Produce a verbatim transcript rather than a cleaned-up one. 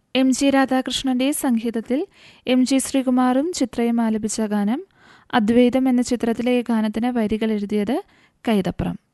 M G രാധാകൃഷ്ണന്റെ സംഗീതത്തിൽ M G ശ്രീകുമാറും ചിത്രയും ആലപിച്ച ഗാനം. അദ്വൈതം എന്ന ചിത്രത്തിലെ ഈ ഗാനത്തിന് വരികൾ എഴുതിയത് കൈതപ്രം.